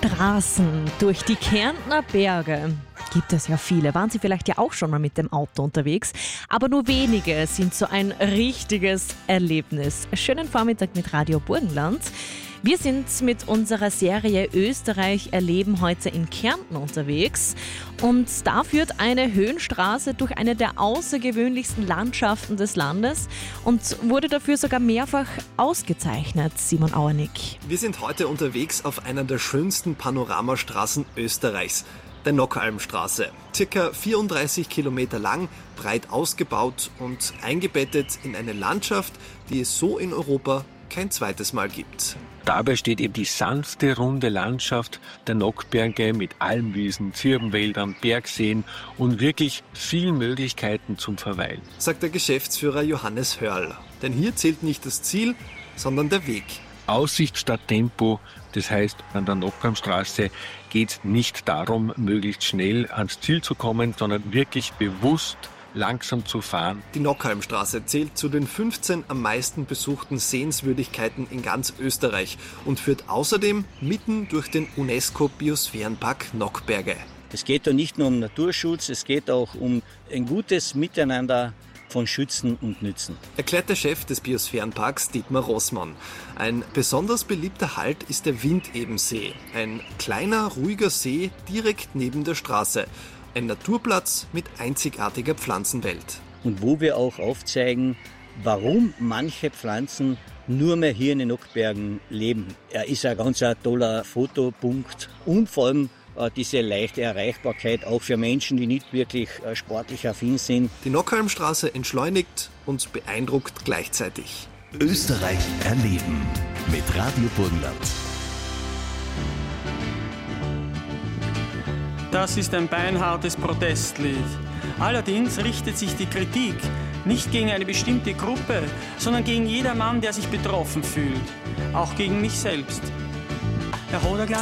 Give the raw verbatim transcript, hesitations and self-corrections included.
Straßen durch die Kärntner Berge gibt es ja viele. Waren Sie vielleicht ja auch schon mal mit dem Auto unterwegs? Aber nur wenige sind so ein richtiges Erlebnis. Schönen Vormittag mit Radio Burgenland. Wir sind mit unserer Serie Österreich erleben heute in Kärnten unterwegs. Und da führt eine Höhenstraße durch eine der außergewöhnlichsten Landschaften des Landes und wurde dafür sogar mehrfach ausgezeichnet, Simon Auernick. Wir sind heute unterwegs auf einer der schönsten Panoramastraßen Österreichs, der Nockalmstraße. Circa vierunddreißig Kilometer lang, breit ausgebaut und eingebettet in eine Landschaft, die es so in Europa kein zweites Mal gibt. Dabei steht eben die sanfte, runde Landschaft der Nockberge mit Almwiesen, Zirbenwäldern, Bergseen und wirklich vielen Möglichkeiten zum Verweilen, sagt der Geschäftsführer Johannes Hörl. Denn hier zählt nicht das Ziel, sondern der Weg. Aussicht statt Tempo, das heißt, an der Nockalmstraße geht es nicht darum, möglichst schnell ans Ziel zu kommen, sondern wirklich bewusst langsam zu fahren. Die Nockalmstraße zählt zu den fünfzehn am meisten besuchten Sehenswürdigkeiten in ganz Österreich und führt außerdem mitten durch den UNESCO-Biosphärenpark Nockberge. Es geht da nicht nur um Naturschutz, es geht auch um ein gutes Miteinander von Schützen und Nützen, erklärt der Chef des Biosphärenparks Dietmar Rossmann. Ein besonders beliebter Halt ist der Windebensee, ein kleiner, ruhiger See direkt neben der Straße. Ein Naturplatz mit einzigartiger Pflanzenwelt. Und wo wir auch aufzeigen, warum manche Pflanzen nur mehr hier in den Nockbergen leben. Er ist ein ganz ein toller Fotopunkt und vor allem äh, diese leichte Erreichbarkeit auch für Menschen, die nicht wirklich äh, sportlich affin sind. Die Nockalmstraße entschleunigt und beeindruckt gleichzeitig. Österreich erleben mit Radio Burgenland. Das ist ein beinhartes Protestlied. Allerdings richtet sich die Kritik nicht gegen eine bestimmte Gruppe, sondern gegen jedermann, der sich betroffen fühlt. Auch gegen mich selbst. Herr Hoderglas?